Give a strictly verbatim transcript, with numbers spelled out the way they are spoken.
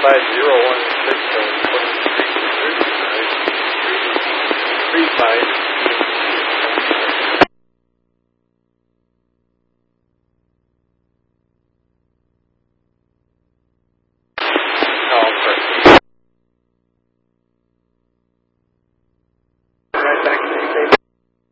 five zero one six, uh, twenty-three, thirty, three, five.